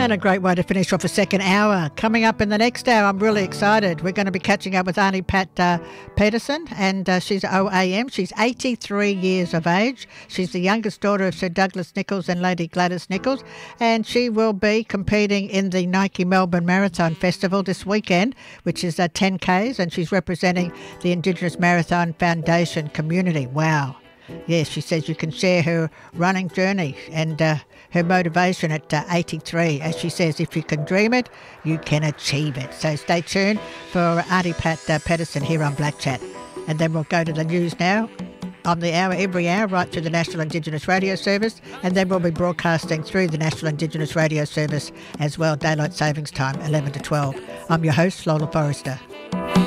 And a great way to finish off a second hour. Coming up in the next hour, I'm really excited. We're going to be catching up with Auntie Pat Pedersen, and she's OAM. She's 83 years of age. She's the youngest daughter of Sir Douglas Nicholls and Lady Gladys Nicholls, and she will be competing in the Nike Melbourne Marathon Festival this weekend, which is 10Ks, and she's representing the Indigenous Marathon Foundation community. Wow. Yes, she says you can share her running journey and her motivation at 83. As she says, if you can dream it, you can achieve it. So stay tuned for Auntie Pat Pedersen here on Black Chat. And then we'll go to the news now on the hour, every hour, right through the National Indigenous Radio Service. And then we'll be broadcasting through the National Indigenous Radio Service as well, Daylight Savings Time, 11 to 12. I'm your host, Lola Forrester.